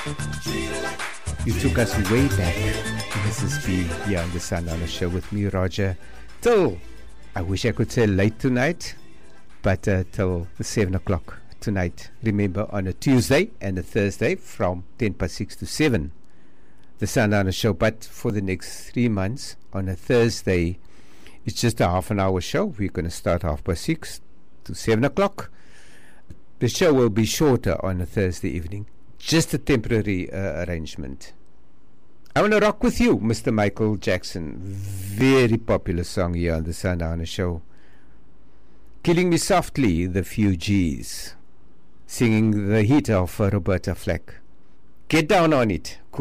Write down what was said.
You took us way back. This is B here on the Sundowner Show with me, Roger. Till, I wish I could say late tonight, but till 7 o'clock tonight. Remember, on a Tuesday and a Thursday from 6 to 7. The Sundowner Show, but for the next 3 months, on a Thursday, it's just a half an hour show. We're going to start 6:30 to 7 o'clock. The show will be shorter on a Thursday evening. Just a temporary arrangement. I want to rock with you, Mr. Michael Jackson. Very popular song here on the Sundowner Show. Killing Me Softly, the Fugees. Singing the hit of Roberta Flack. Get down on it. Cool.